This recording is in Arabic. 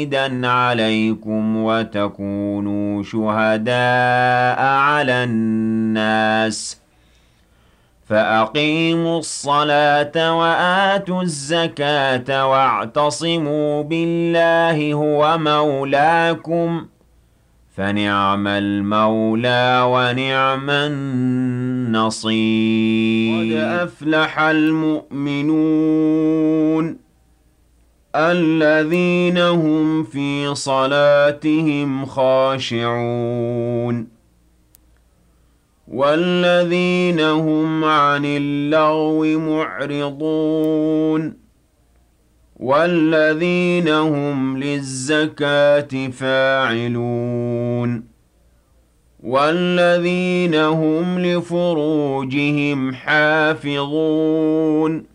عليكم وتكونوا شهداء على الناس فأقيموا الصلاة وآتوا الزكاة واعتصموا بالله هو مولاكم فنعم المولى ونعم النصير. قد أفلح المؤمنون الذين هم في صلاتهم خاشعون والذين هم عن اللغو معرضون والذين هم للزكاة فاعلون والذين هم لفروجهم حافظون